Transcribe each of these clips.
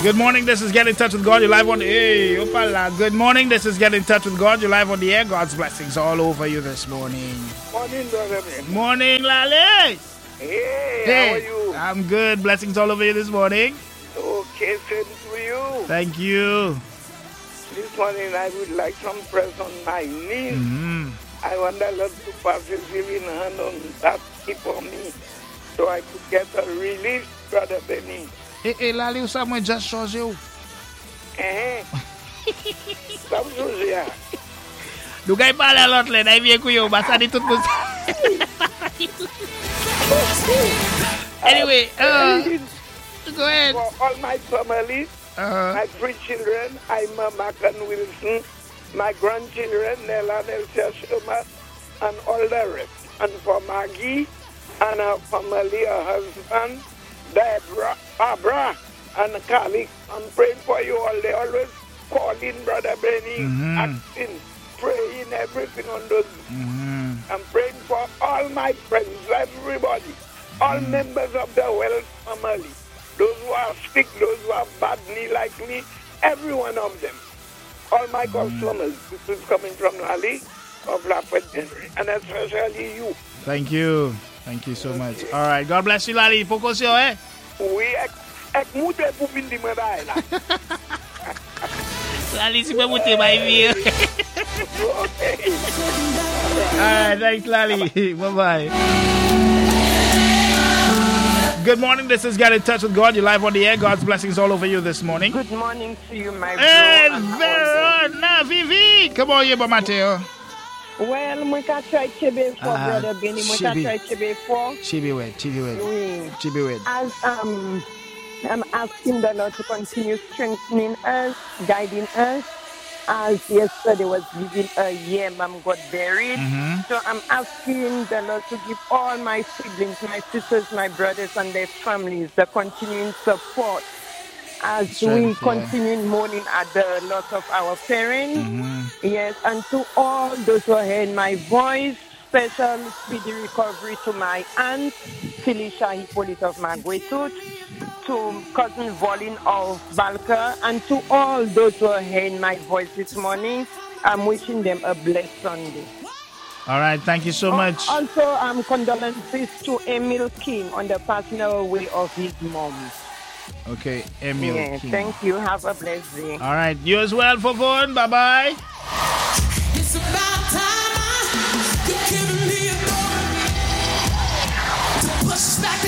Good morning, this is Get in Touch with God. You're live on the air. Opala. Good morning, this is Get in Touch with God. You're live on the air. God's blessings all over you this morning. Morning, brother. Morning, Lale. Hey, how are you? I'm good. Blessings all over you this morning. Okay, same to you. Thank you. This morning I would like some press on my knees. Mm-hmm. I want the Lord to pass His healing hand on that knee for me so I could get a relief, brother Benny. Hey, Lale, ou sa mwen just chose ou? Sa mwen chose ya? Nou gay pale a lot le, na vye kou yo, basa di tout moun. Anyway, go ahead. For all my family, my three children, I'm Macan Wilson, my grandchildren, Nella, Nelsia Shoma, and all the rest. And for Maggie and her family, her husband, Deborah, Barbara, and Kali, I'm praying for you all. They always calling Brother Benny, asking, praying everything on those. I'm praying for all my friends, everybody, all members of the Wells family, those who are sick, those who are bad knee like me, every one of them. All my customers. This is coming from Lali of Lafayette, and especially you. Thank you. Thank you so much. All right. God bless you, Lali. Focus yo, eh? Oui, ek moute pou vin di mwen bay la. Lali, si mwen moute bay vi. Okay. All right. Thanks, Lali. Bye-bye. Good morning. This is Get in Touch with God. You're live on the air. God's blessings all over you this morning. Good morning to you, my bro. Hey, Verona, Vivi. Come on, Yeba Mateo. Well, I can try Chebe for brother Benny. I can try Chebe for. Chibi wed. As I'm asking the Lord to continue strengthening us, guiding us. As yesterday was giving a year, Mom got buried. So I'm asking the Lord to give all my siblings, my sisters, my brothers, and their families the continuing support as we continue mourning at the loss of our parents. Yes, and to all those who heard my voice, special speedy recovery to my aunt, Felicia Hippolyte of Maguetut, to cousin Volin of Balka, and to all those who heard my voice this morning. I'm wishing them a blessed Sunday. All right, thank you so much. Also, condolences to Emil King on the personal way of his mom. Okay, Emil King. Thank you. Have a blessed day. All right, you as well, Favon. Bye-bye. It's about time you're giving me a to push back.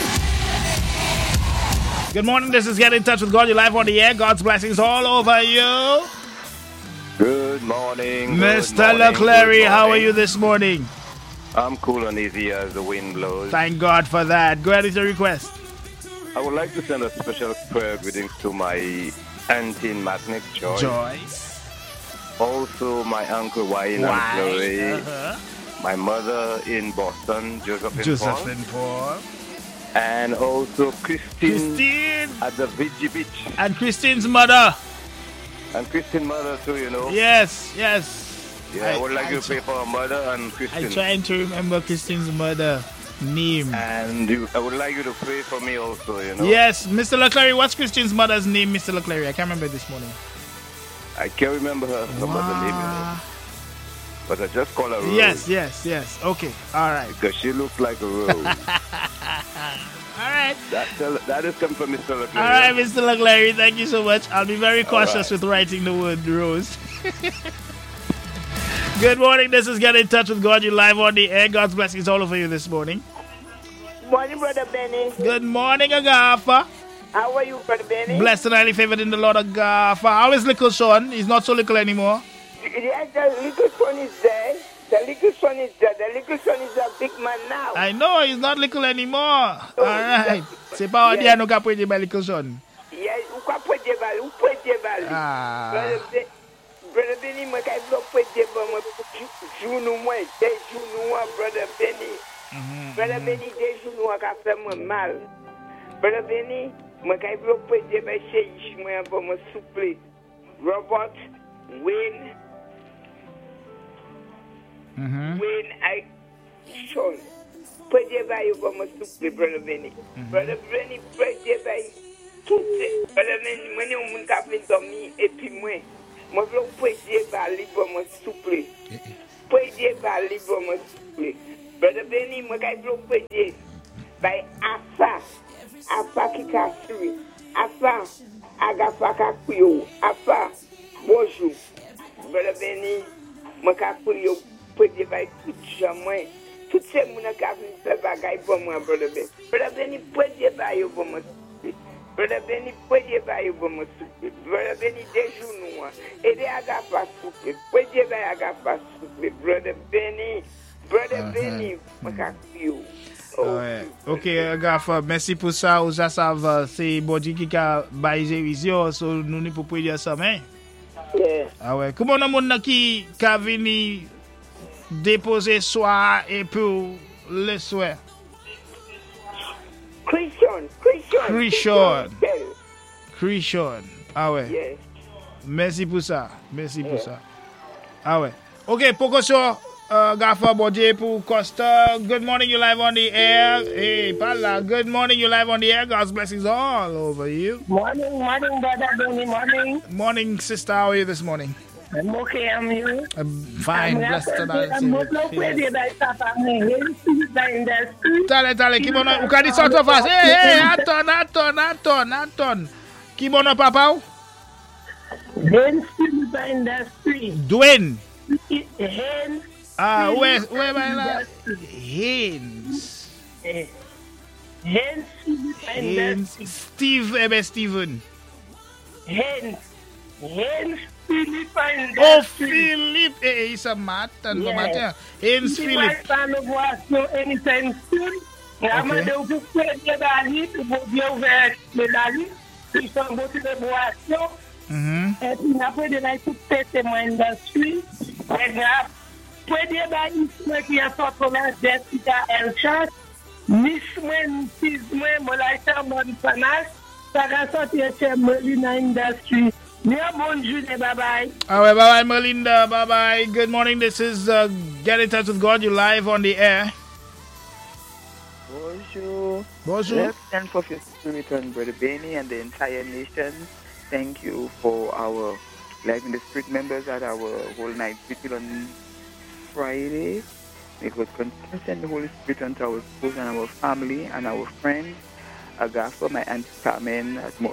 Good morning, this is Get in Touch with God. You're live on the air. God's blessings all over you. Good morning. Mr. Leclerc, how are you this morning? I'm cool and easy as the wind blows. Thank God for that. Go ahead with your request. I would like to send a special prayer greetings to my auntie in Matnick, Joyce. Also, my uncle Wayne and Chloe. My mother in Boston, Josephine Paul. And also Christine at the VG Beach. And Christine's mother. And Christine's mother too, you know. Yes. Yeah, I would like to pray for her mother and Christine. I'm trying to remember Christine's mother name. And I would like you to pray for me also, you know. Yes, Mr. Leclerc, what's Christine's mother's name, Mr. Leclerc? I can't remember this morning. I can't remember her mother's name, you know. But I just call her Rose. Yes. Okay, all right. Because she looks like a rose. All right. That is coming from Mr. Leclerc. All right, Mr. Leclerc, thank you so much. I'll be very cautious with writing the word rose. Good morning. This is Get in Touch with God. You're live on the air. God's blessings all over you this morning. Morning, Brother Benny. Good morning, Agafa. How are you, Brother Benny? Blessed and highly favored in the Lord, Agafa. How is little Sean? He's not so little anymore. Yes, the little son is there. The little son is there. The little son is a big man now. I know, he's not little anymore. All right. C'est pas on dit à nous qu'à prendre my little son. Yes, ou quoi prendre balle, ou prendre balle. Brother Benny, moi quand je prendre balle, moi joue nous moi, des joue nous Brother Benny. Brother Benny, des joue nous qu'a fait moi mal. Brother Benny, moi quand je prendre balle, chez moi pour me souffler. Robert, Wayne. When I show pray by you for my stupid brother Benny. Brother Benny, pray by brother Benny, when you somi et puis moi veux pour dire bali pour moi souple. Pour dire bali pour moi souple. Brother Benny, moi kay veux pour dire by afa qui casse afa agafa ka kuyo afa bonjour. Brother Benny, moi ka kuyo pour dire by tout jamais. Tout ces moun qui a fait bagay pour moi, brother Benny. Brother Benny, pour dire by pour moi. Brother Benny, pour dire by pour moi. Brother Benny, des genoux. Et des agafa soupe. Pour dire by agafa soupe. Brother Benny, moi ka kuyo. Ouais. OK, Agafa, merci pour ça. Ou ça va, c'est Bodi qui a baisé vision, so nous ne pouvons pas dire ça, mais. Yeah. Ah ouais. Comment on a mon qui a venu déposer soir et pour le soir? Christian. Ah ouais. Yes. Merci pour ça. Ah ouais. OK, pour ça, Gafa Bodi pour Costa. Good morning, you live on the air. Hey, Pala. Good morning, you live on the air. God's blessings all over you. Morning, brother Benny. Morning. Morning, sister. How are you this morning? I'm okay, you? I'm fine, blessed to Tale, ki bono, ou ka di sort of us. Hey, Anton. Ki bono papa ou? Hen Philip Industry. Dwayne. Hen. Ah, where by la? Haynes. Hen Philip Industry. Steven. Hen Philip Industry. Oh, Philip. He's a Martin. Yeah. Haynes Philip. Anytime soon. Okay. Et puis après de la toute témoin industrie, après de la histoire qui a sorti la Jessica Elchat, Nismo, Molaita Monfanas, ça a sorti chez Melina Industry. Bonjour, bye-bye. All right, bye-bye, Melinda. Bye-bye. Good morning. This is Get in Touch with God. You're live on the air. Bonjour. Let's stand for your spirit and Brother Benny and the entire nation. Thank you for our Life in the Spirit members at our whole night vigil on Friday. May God continue to send the Holy Spirit unto our schools and our family and our friends. Agafa, my Auntie Carmen,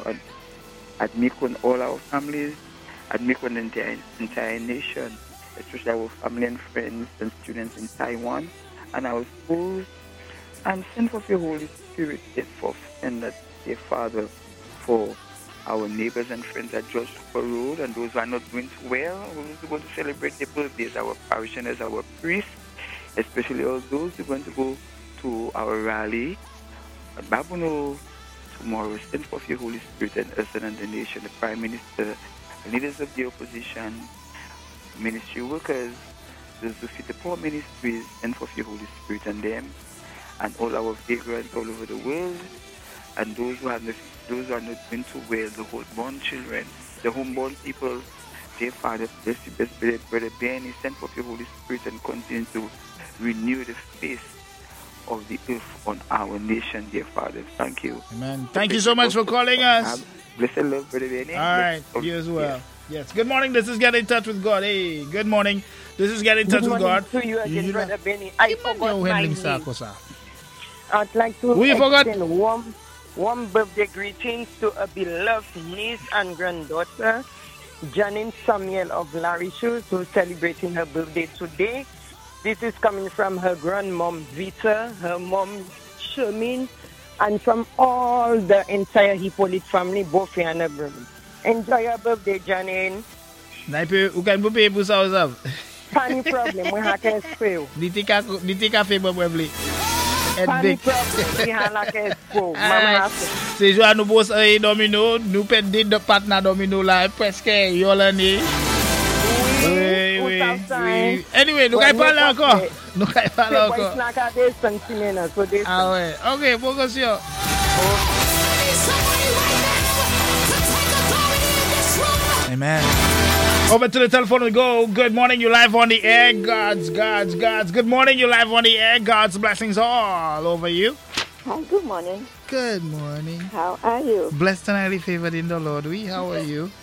at Mikon, all our families, at Mikon, the entire nation, especially our family and friends and students in Taiwan and our schools. And send forth your Holy Spirit, and that, dear Father, for our neighbors and friends at Joshua Road and those who are not doing too well, who are going to celebrate their birthdays, our parishioners, our priests, especially all those who are going to go to our rally at Babuno tomorrow. Send forth your Holy Spirit and us and the nation, the Prime Minister, the leaders of the opposition, ministry workers, those who feed the poor ministries, send forth your Holy Spirit and them, and all our vagrants all over the world, and those who are not doing too well, the homeborn children, the homeborn people, dear Father, bless you, best Brother Benny, send forth your Holy Spirit and continue to renew the face of the earth on our nation, dear Father. Thank you. Amen. Thank you so much for calling us. Blessed love, Brother Benny. All right, you as well. Yes. Good morning. This is Get in Touch with God. Hey, good morning. This is Get in Touch with God. To you again, Brother Benny. I forgot my name. I'd like to extend warm birthday greetings to a beloved niece and granddaughter, Janine Samuel of Larry Shoes, who's celebrating her birthday today. This is coming from her grandmom Vita, her mom Shermin, and from all the entire Hippolyte family, both and her brother. Enjoy your birthday, Janine. Ou kan pou paye pou sa ou sav? Pani problem, we have to spray. Diti kafe pou mwen Pani problem, we have to spray. Se jwa nou bos a domino, nou pet dit de pat na domino la, preske yon lani. Oui. Anyway, nou kay pale ankon. Ah ouais, ok, focus yo. Amen. Over to the telephone we go. Good morning, you live on the air. God's. Good morning, you live on the air. God's blessings all over you. Hi, good morning. Good morning. How are you? Blessed and highly favored in the Lord. How are you? We're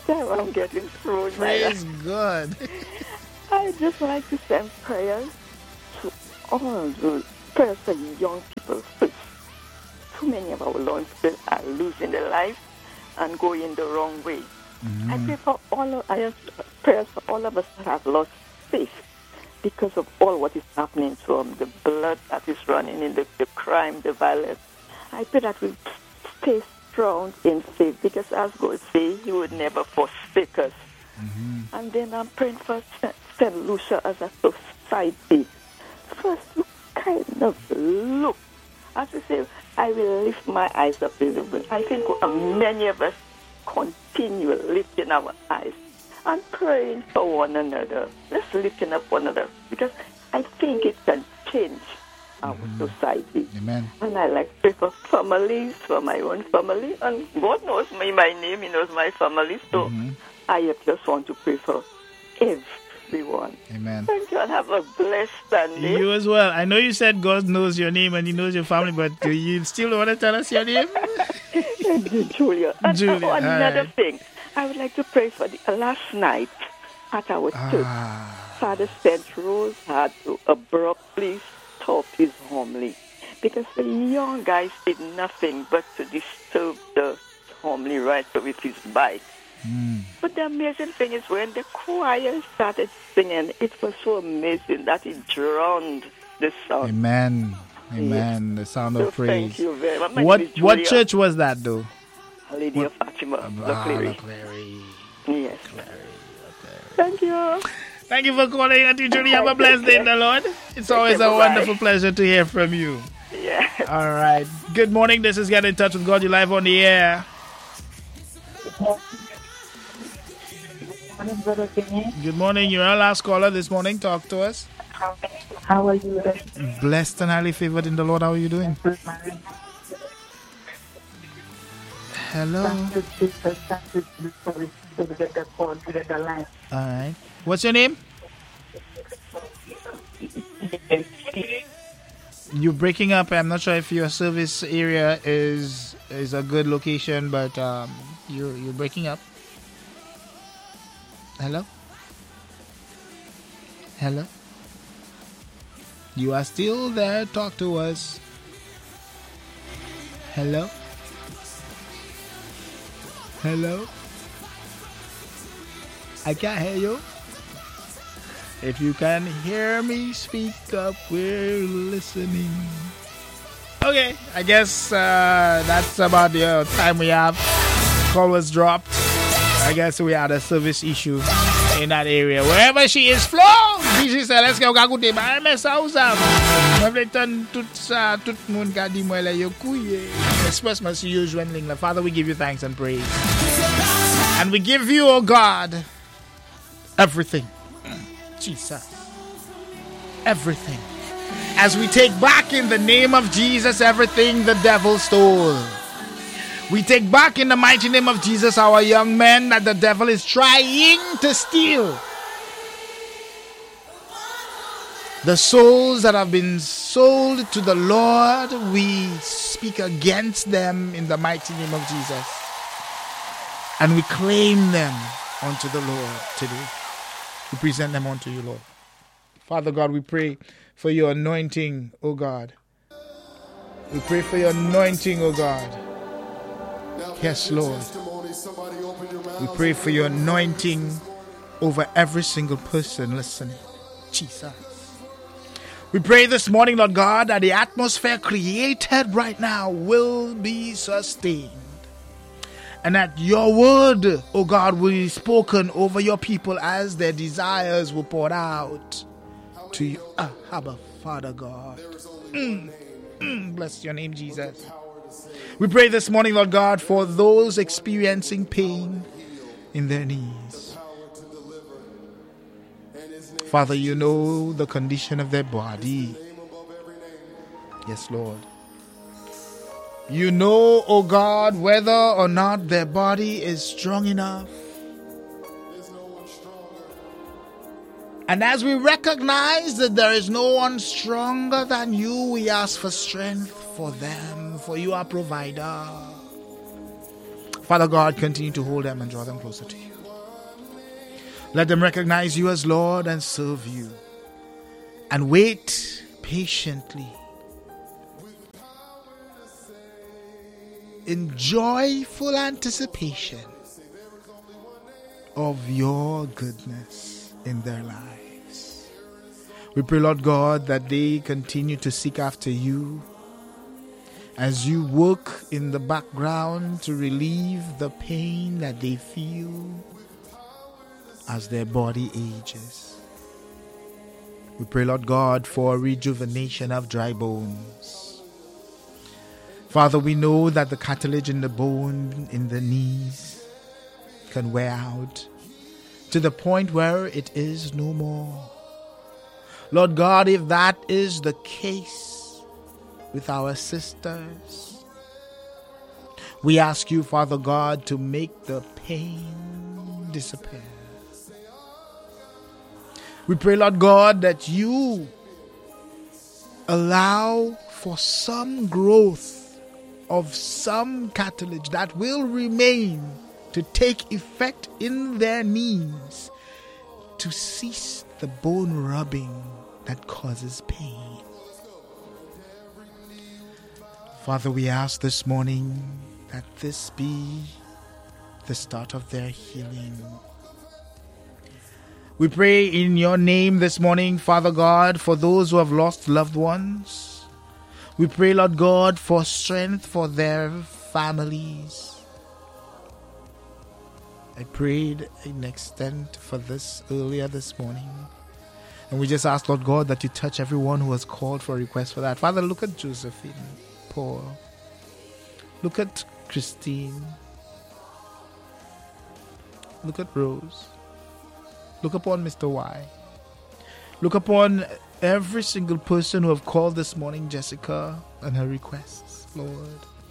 time I'm getting through. Praise God. I just like to send prayers to all those prayers for young people first. Too many of our young people are losing their life and going the wrong way. I pray for I have prayers for all of us that have lost faith because of all what is happening to them, the blood that is running in the crime, the violence. I pray that we stay strong in faith because as God says, He would never forsake us. And then I'm praying for St. Lucia as a society. First, kind of look. As we say, I will lift my eyes up to the wind. I think many of us continue lifting our eyes and praying for one another. Let's lifting up one another because I think it can change our society. Amen. And I like to pray for families, for my own family. And God knows me, my name, He knows my family. So I just want to pray for everyone. Amen. Thank you and have a blessed Sunday. You as well. I know you said God knows your name and He knows your family, but do you still want to tell us your name? Julia. And Julia. Another thing, I would like to pray for the last night at our church. Father St. Rose had to abruptly stop his homily because the young guys did nothing but to disturb the homily right with his bike. But the amazing thing is when the choir started singing, it was so amazing that it drowned the sound. Amen. Amen. The sound of praise. Thank you very much. What church was that though? Lady of Fatima. Clary. Yes. Clary. Thank you. Thank you for calling, Auntie Julie. Have a blessed day in the Lord. It's always a wonderful pleasure to hear from you. Yeah. All right. Good morning. This is Get in Touch with God. You're live on the air. Good morning. You're our last caller this morning. Talk to us. How are you? Blessed and highly favored in the Lord. How are you doing? Hello. All right. What's your name? You're breaking up. I'm not sure if your service area is a good location, but you're breaking up. Hello? Hello? You are still there. Talk to us. Hello? Hello? I can't hear you. If you can hear me, speak up. We're listening. Okay, I guess that's about the time we have. Call was dropped. I guess we had a service issue in that area. Wherever she is, Flo! DJ say, let's go kakoute ba eme sa ou sa. Mwen ton tout sa, tout moun ka di mwen la yo kouye. Express mercy you jwenling la. Father, we give you thanks and praise. And we give you, oh God, everything. Jesus. Everything. As we take back in the name of Jesus everything the devil stole. We take back in the mighty name of Jesus our young men that the devil is trying to steal. The souls that have been sold to the Lord, we speak against them in the mighty name of Jesus. And we claim them unto the Lord today. We present them unto you, Lord. Father God, we pray for your anointing, O God. We pray for your anointing, O God. Yes, Lord. We pray for your anointing over every single person listening. Jesus. We pray this morning, Lord God, that the atmosphere created right now will be sustained. And that your word, oh God, will be spoken over your people as their desires will pour out to you. Abba, Father God. Bless your name, Jesus. We pray this morning, Lord God, for those experiencing pain in their knees. Father, you know the condition of their body. Yes, Lord. You know, oh God, whether or not their body is strong enough. And as we recognize that there is no one stronger than you, we ask for strength for them, for you are provider. Father God, continue to hold them and draw them closer to you. Let them recognize you as Lord and serve you. And wait patiently in joyful anticipation of your goodness in their lives. We pray, Lord God, that they continue to seek after you as you work in the background to relieve the pain that they feel as their body ages. We pray, Lord God, for rejuvenation of dry bones. Father, we know that the cartilage in the bone in the knees can wear out to the point where it is no more. Lord God, if that is the case with our sisters, we ask you, Father God, to make the pain disappear. We pray, Lord God, that you allow for some growth of some cartilage that will remain to take effect in their knees to cease the bone rubbing that causes pain. Father, we ask this morning that this be the start of their healing. We pray in your name this morning, Father God, for those who have lost loved ones. We pray, Lord God, for strength for their families. I prayed in extent for this earlier this morning. And we just ask, Lord God, that you touch everyone who has called for a request for that. Father, look at Josephine, Paul. Look at Christine. Look at Rose. Look upon Mr. Y. Look upon every single person who have called this morning, Jessica, and her requests, Lord.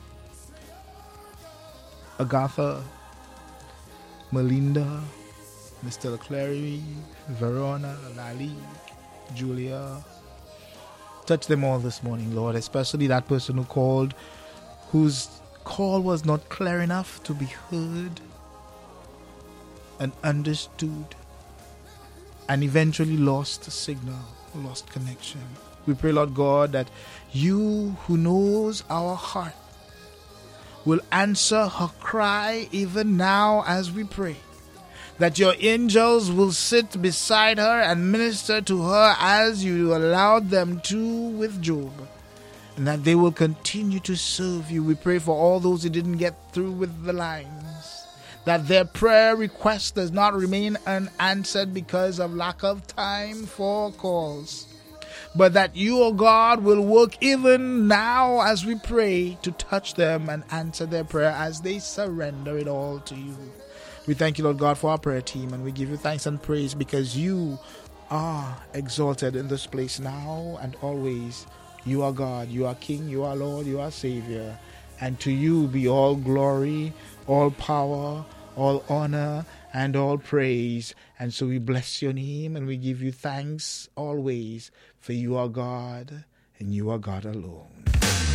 Agatha, Melinda, Mr. Leclerc, Verona, Lali, Julia. Touch them all this morning, Lord, especially that person who called, whose call was not clear enough to be heard and understood, and eventually lost signal, lost connection. We pray, Lord God, that you who knows our heart will answer her cry even now as we pray. That your angels will sit beside her and minister to her as you allowed them to with Job. And that they will continue to serve you. We pray for all those who didn't get through with the lines. That their prayer request does not remain unanswered because of lack of time for calls. But that you, O God, will work even now as we pray to touch them and answer their prayer as they surrender it all to you. We thank you, Lord God, for our prayer team, and we give you thanks and praise because you are exalted in this place now and always. You are God, you are King, you are Lord, you are Savior. And to you be all glory, all power, all honor, and all praise. And so we bless your name and we give you thanks always, for you are God and you are God alone.